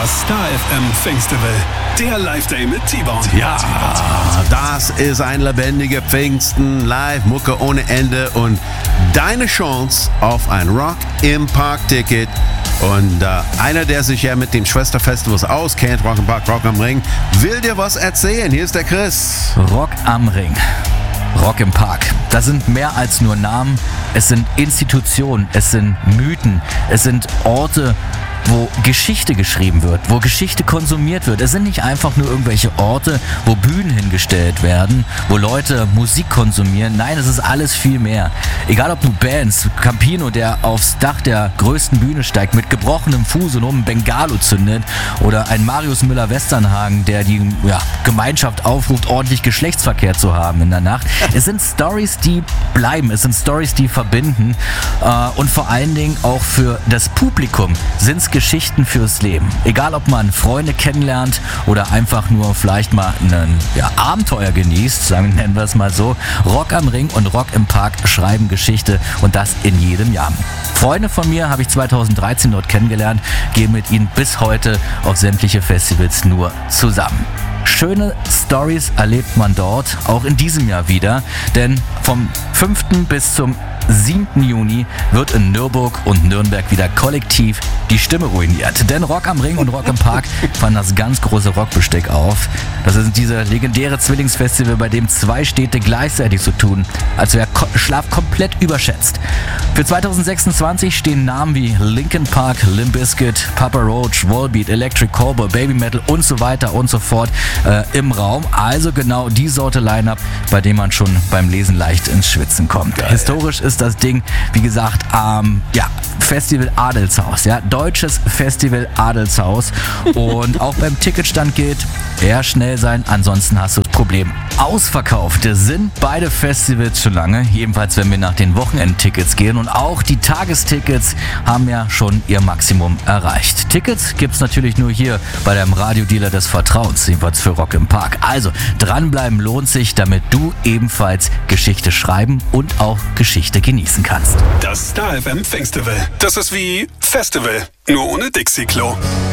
Das Star FM Pfingstfestival, der Live-Day mit T-Bone. Ja, das ist ein lebendiger Pfingsten, Live-Mucke ohne Ende und deine Chance auf ein Rock im Park-Ticket. Und einer, der sich ja mit den Schwesterfestivals auskennt, Rock im Park, Rock am Ring, will dir was erzählen. Hier ist der Chris. Rock am Ring. Rock im Park. Das sind mehr als nur Namen. Es sind Institutionen, es sind Mythen, es sind Orte, wo Geschichte geschrieben wird, wo Geschichte konsumiert wird. Es sind nicht einfach nur irgendwelche Orte, wo Bühnen hingestellt werden, wo Leute Musik konsumieren. Nein, es ist alles viel mehr. Egal ob du Bands, Campino, der aufs Dach der größten Bühne steigt, mit gebrochenem Fuß und um Bengalo zündet, oder ein Marius Müller-Westernhagen, der die Gemeinschaft aufruft, ordentlich Geschlechtsverkehr zu haben in der Nacht. Es sind Stories, die bleiben. Es sind Stories, die verbinden. Und vor allen Dingen auch für das Publikum sind es Geschichten fürs Leben. Egal, ob man Freunde kennenlernt oder einfach nur vielleicht mal ein Abenteuer genießt, nennen wir es mal so. Rock am Ring und Rock im Park schreiben Geschichte und das in jedem Jahr. Freunde von mir habe ich 2013 dort kennengelernt, gehe mit ihnen bis heute auf sämtliche Festivals nur zusammen. Schöne Stories erlebt man dort, auch in diesem Jahr wieder, denn vom 5. bis zum 7. Juni wird in Nürburg und Nürnberg wieder kollektiv die Stimme ruiniert. Denn Rock am Ring und Rock im Park fahren das ganz große Rockbesteck auf. Das ist dieser legendäre Zwillingsfestival, bei dem zwei Städte gleichzeitig so tun, als wäre Schlaf komplett überschätzt. Für 2026 stehen Namen wie Linkin Park, Limp Bizkit, Papa Roach, Volbeat, Electric Cowboy, Baby Metal und so weiter und so fort im Raum. Also genau die Sorte Line-Up, bei dem man schon beim Lesen leicht ins Schwitzen kommt. Geil. Historisch ist das Ding, wie gesagt, Festival Adelshaus, deutsches Festival Adelshaus. Und auch beim Ticketstand gilt, eher schnell sein, ansonsten hast du das Problem. Ausverkauft sind beide Festivals schon lange, jedenfalls wenn wir nach den Wochenendtickets gehen, und auch die Tagestickets haben ja schon ihr Maximum erreicht. Tickets gibt's natürlich nur hier bei deinem Radiodealer des Vertrauens, jedenfalls für Rock im Park. Also dranbleiben lohnt sich, damit du ebenfalls Geschichte schreiben und auch Geschichte genießen kannst. Das Star FM Pfingstfestival. Das ist wie Festival, nur ohne Dixie-Klo.